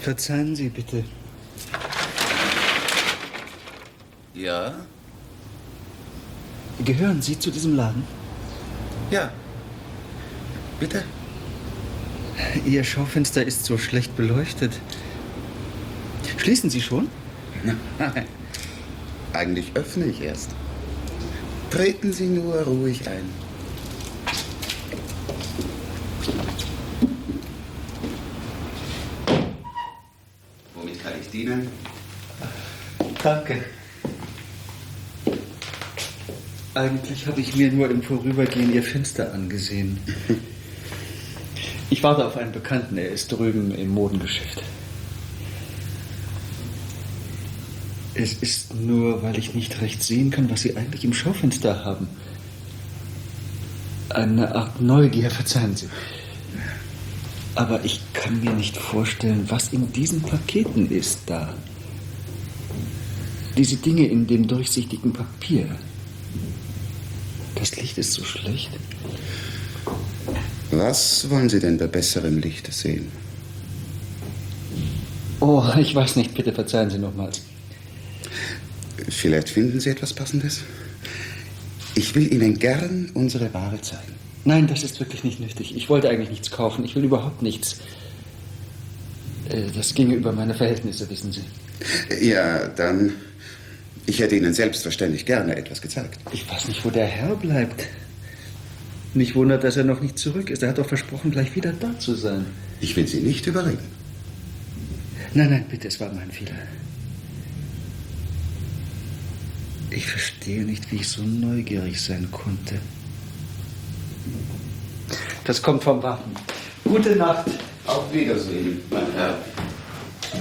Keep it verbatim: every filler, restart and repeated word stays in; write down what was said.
Verzeihen Sie bitte. Ja? Gehören Sie zu diesem Laden? Ja. Bitte? Ihr Schaufenster ist so schlecht beleuchtet. Schließen Sie schon? Nein. Eigentlich öffne ich erst. Treten Sie nur ruhig ein. Womit kann ich dienen? Danke. Eigentlich habe ich mir nur im Vorübergehen Ihr Fenster angesehen. Ich warte auf einen Bekannten, er ist drüben im Modengeschäft. Es ist nur, weil ich nicht recht sehen kann, was Sie eigentlich im Schaufenster haben. Eine Art Neugier, verzeihen Sie. Aber ich kann mir nicht vorstellen, was in diesen Paketen ist da. Diese Dinge in dem durchsichtigen Papier. Das Licht ist so schlecht. Was wollen Sie denn bei besserem Licht sehen? Oh, ich weiß nicht, bitte verzeihen Sie nochmals. Vielleicht finden Sie etwas Passendes? Ich will Ihnen gern unsere Ware zeigen. Nein, das ist wirklich nicht nötig. Ich wollte eigentlich nichts kaufen. Ich will überhaupt nichts. Äh, Das ginge über meine Verhältnisse, wissen Sie. Ja, dann... Ich hätte Ihnen selbstverständlich gerne etwas gezeigt. Ich weiß nicht, wo der Herr bleibt. Mich wundert, dass er noch nicht zurück ist. Er hat doch versprochen, gleich wieder da zu sein. Ich will Sie nicht überreden. Nein, nein, bitte, es war mein Fehler. Ich verstehe nicht, wie ich so neugierig sein konnte. Das kommt vom Warten. Gute Nacht. Auf Wiedersehen, mein Herr.